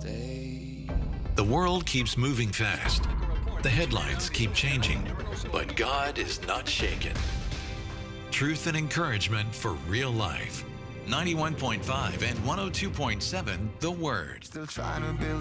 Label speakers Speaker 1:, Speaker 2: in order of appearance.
Speaker 1: The world keeps moving fast. The headlines keep changing, but God is not shaken. Truth and encouragement for real life. 91.5 and 102.7 The Word.
Speaker 2: Still trying to build